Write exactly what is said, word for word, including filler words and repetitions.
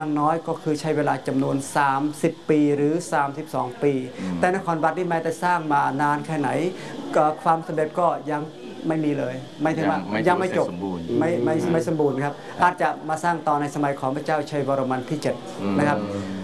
น้อยก็คือใช้เวลาจำนวนสามสิบปีหรือสามสิบสองปีแต่นครวัดนี่แม้แต่สร้างมานานแค่ไหนก็ความสำเร็จก็ยังไม่มีเลยไม่ถึงว่ายังไม่จบไม่ไม่ไม่สมบูรณ์ครับอาจจะมาสร้างตอนในสมัยของพระเจ้าชัยวรมันที่เจ็ดนะครับ